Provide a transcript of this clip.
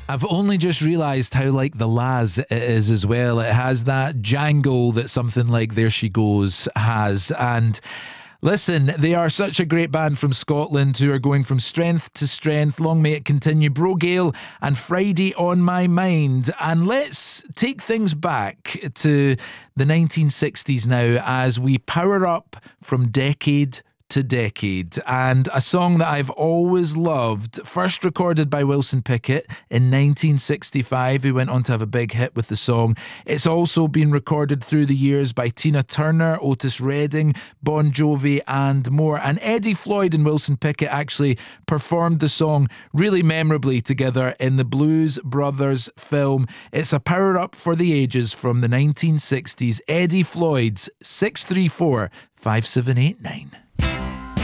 I've only just realised how like the Laz it is as well. It has that jangle that something like There She Goes has. And listen, they are such a great band from Scotland who are going from strength to strength. Long may it continue. Bro Gale and Friday on My Mind. And let's take things back to the 1960s now as we power up from decade to decade, and a song that I've always loved, first recorded by Wilson Pickett in 1965, who went on to have a big hit with the song. It's also been recorded through the years by Tina Turner, Otis Redding, Bon Jovi and more, and Eddie Floyd and Wilson Pickett actually performed the song really memorably together in the Blues Brothers film. It's a power up for the ages from the 1960s. Eddie Floyd's 634 5789.